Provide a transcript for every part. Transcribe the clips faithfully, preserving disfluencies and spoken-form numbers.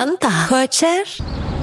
Фанта. Хочеш?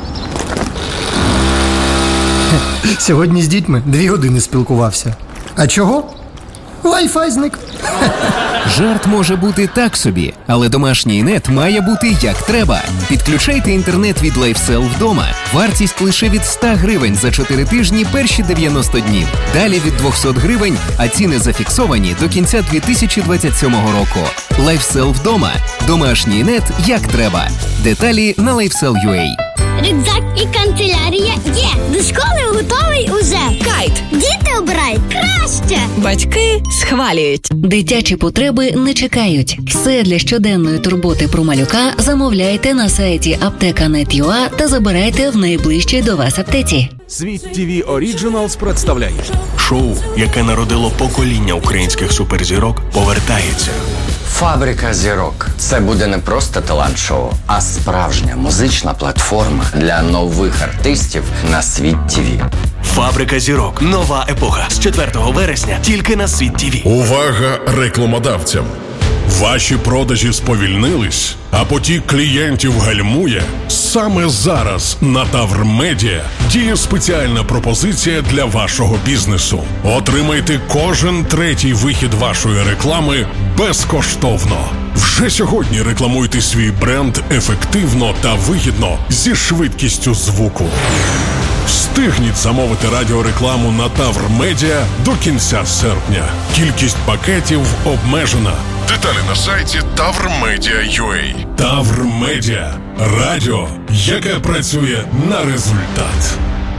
Сьогодні з дітьми дві години спілкувався. А чого? Wi-Fi зник. Жарт може бути так собі, але домашній нет має бути як треба. Підключайте інтернет від LifeSell вдома. Вартість лише від сто гривень за чотири тижні перші дев'яносто днів. Далі від двісті гривень, а ціни зафіксовані до кінця дві тисячі двадцять сьомого року. LifeSell вдома. Домашній нет як треба. Деталі на LifeSell.ua. Рюкзак і канцелярія є. До школи готовий уже. Кайт. Діти обирають краще. Батьки схвалюють. Дитячі потреби не чекають. Все для щоденної турботи про малюка замовляйте на сайті аптека точка нет точка ю а та забирайте в найближчій до вас аптеці. Світ ТВ Оріджиналс представляє шоу, яке народило покоління українських суперзірок, повертається. Фабрика зірок. Це буде не просто талант-шоу, а справжня музична платформа для нових артистів на Світ ТВ. Фабрика зірок. Нова епоха. З четвертого вересня тільки на Світ ТВ. Увага рекламодавцям! Ваші продажі сповільнились, а потік клієнтів гальмує? Саме зараз на Тавр Медіа діє спеціальна пропозиція для вашого бізнесу. Отримайте кожен третій вихід вашої реклами безкоштовно. Вже сьогодні рекламуйте свій бренд ефективно та вигідно зі швидкістю звуку. Встигніть замовити радіорекламу на Тавр Медіа до кінця серпня. Кількість пакетів обмежена. Деталі на сайті тавр медіа крапка ю а. Тавр Медіа. Радіо, яке працює на результат.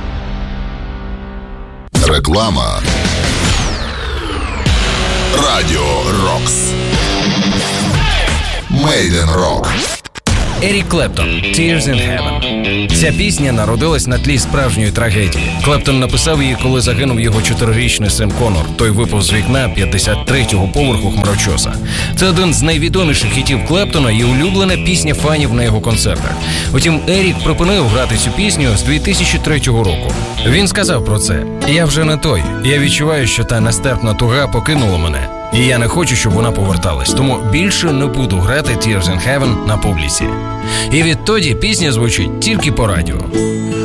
Реклама. Радіо Рокс. Made in Rock. Ерік Клептон «Tears in Heaven». Ця пісня народилась на тлі справжньої трагедії. Клептон написав її, коли загинув його чотирирічний син Конор. Той випав з вікна п'ятдесят третього поверху хмарочоса. Це один з найвідоміших хітів Клептона і улюблена пісня фанів на його концертах. Утім, Ерік припинив грати цю пісню з дві тисячі третього року. Він сказав про це: «Я вже не той. Я відчуваю, що та нестерпна туга покинула мене. І я не хочу, щоб вона поверталась, тому більше не буду грати «Tears in Heaven» на публіці». І відтоді пісня звучить тільки по радіо.